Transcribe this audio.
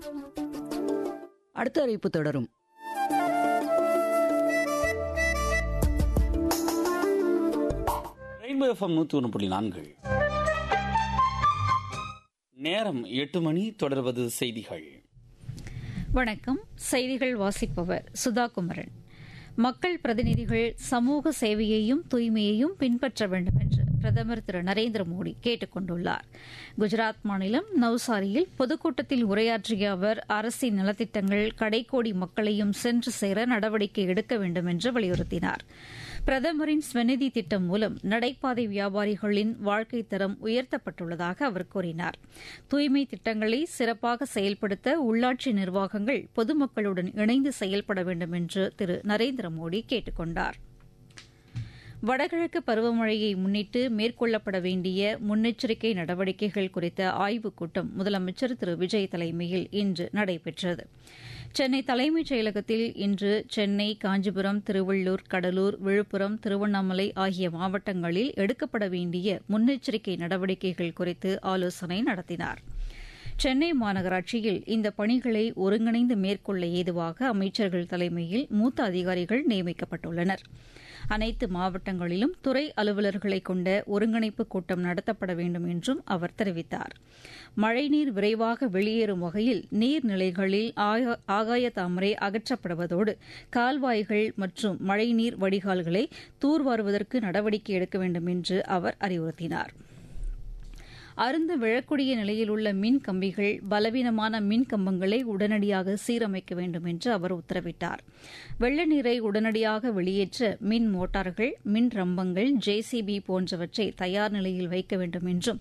அடுத்த அறிவிப்பு தொடரும். Rainbow FM 101.4. நேரம் 8 மணி. தொடர்வது செய்திகள். வணக்கம். செய்திகள் வாசிப்பவர் சுதா குமரன். மக்கள் பிரதிநிதிகள் சமூக சேவையையும் தூய்மையையும் பின்பற்ற வேண்டும் என்று பிரதமர் திரு நரேந்திர மோடி கேட்டுக் கொண்டுள்ளார். குஜராத் மாநிலம் நவ்சாரியில் பொதுக்கூட்டத்தில் உரையாற்றிய அவர் அரசின் நலத்திட்டங்கள் கடைக்கோடி மக்களையும் சென்று சேர நடவடிக்கை எடுக்க வேண்டும் என்று வலியுறுத்தினார். பிரதமரின் ஸ்வநிதி திட்டம் மூலம் நடைபாதை வியாபாரிகளின் வாழ்க்கை தரம் உயர்த்தப்பட்டுள்ளதாக அவர் கூறினார். தூய்மை திட்டங்களை சிறப்பாக செயல்படுத்த உள்ளாட்சி நிர்வாகங்கள் பொதுமக்களுடன் இணைந்து செயல்பட வேண்டும் என்று திரு நரேந்திர மோடி கேட்டுக் கொண்டார். வடகிழக்கு பருவமழையை முன்னிட்டு மேற்கொள்ளப்பட வேண்டிய முன்னெச்சரிக்கை நடவடிக்கைகள் குறித்த ஆய்வுக் கூட்டம் முதலமைச்சர் திரு விஜய் தலைமையில் இன்று நடைபெற்றது. சென்னை தலைமைச் செயலகத்தில் இன்று சென்னை, காஞ்சிபுரம், திருவள்ளூர், கடலூர், விழுப்புரம், திருவண்ணாமலை ஆகிய மாவட்டங்களில் எடுக்கப்பட வேண்டிய முன்னெச்சரிக்கை நடவடிக்கைகள் குறித்து ஆலோசனை நடத்தினார். சென்னை மாநகராட்சியில் இந்த பணிகளை ஒருங்கிணைந்து மேற்கொள்ள ஏதுவாக அமைச்சர்கள் தலைமையில் மூத்த அதிகாரிகள் நியமிக்கப்பட்டுள்ளனர். அனைத்து மாவட்டங்களிலும் துறை அலுவலர்களை கொண்ட ஒருங்கிணைப்பு கூட்டம் நடத்தப்பட வேண்டும் என்றும் அவர் தெரிவித்தார். மழைநீர் விரைவாக வெளியேறும் வகையில் நீர்நிலைகளில் ஆகாய தாமரை அகற்றப்படுவதோடு கால்வாய்கள் மற்றும் மழைநீர் வடிகால்களை தூர்வாருவதற்கு நடவடிக்கை எடுக்க வேண்டும் என்று அவர் அறிவுறுத்தினார். அருந்து விழக்கூடிய நிலையில் உள்ள மின் கம்பிகள், பலவீனமான மின் கம்பங்களை உடனடியாக சீரமைக்க வேண்டும் என்று அவர் உத்தரவிட்டார். வெள்ள நீரை உடனடியாக வெளியேற்ற மின் மோட்டார்கள், மின் ரம்பங்கள், JCB போன்றவற்றை தயார் நிலையில் வைக்க வேண்டும் என்றும்